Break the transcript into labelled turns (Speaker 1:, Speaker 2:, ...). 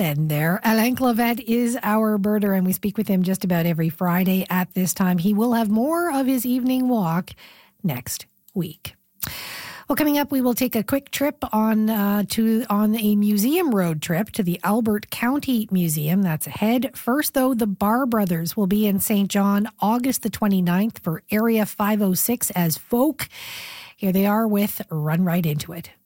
Speaker 1: Helene there. Alain Clavet is our birder, and we speak with him just about every Friday at this time. He will have more of his evening walk next week. Well, coming up, we will take a quick trip on a museum road trip to the Albert County Museum. That's ahead. First, though, the Barr Brothers will be in St. John August the 29th for Area 506 as Folk. Here they are with Run Right Into It.